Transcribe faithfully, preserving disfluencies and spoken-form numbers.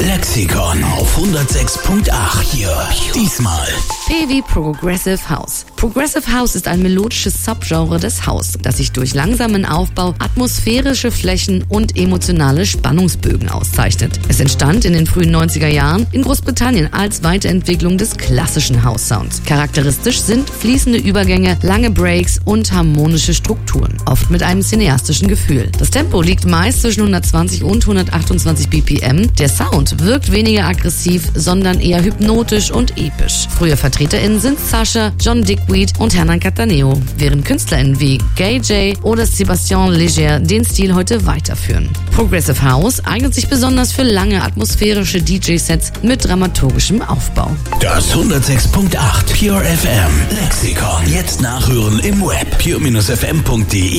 Lexikon auf hundertsechs Komma acht. Hier, diesmal. P wie Progressive House. Progressive House ist ein melodisches Subgenre des House, das sich durch langsamen Aufbau, atmosphärische Flächen und emotionale Spannungsbögen auszeichnet. Es entstand in den frühen neunziger Jahren in Großbritannien als Weiterentwicklung des klassischen House-Sounds. Charakteristisch sind fließende Übergänge, lange Breaks und harmonische Strukturen, oft mit einem cineastischen Gefühl. Das Tempo liegt meist zwischen hundertzwanzig und hundertachtundzwanzig B P M. Der Sound wirkt weniger aggressiv, sondern eher hypnotisch und episch. Frühe VertreterInnen sind Sasha, John Digweed und Hernan Cattaneo, während KünstlerInnen wie Gay J oder Sébastien Léger den Stil heute weiterführen. Progressive House eignet sich besonders für lange atmosphärische D J-Sets mit dramaturgischem Aufbau. Das hundertsechs Komma acht Pure F M Lexikon. Jetzt nachhören im Web pure Bindestrich f m punkt d e.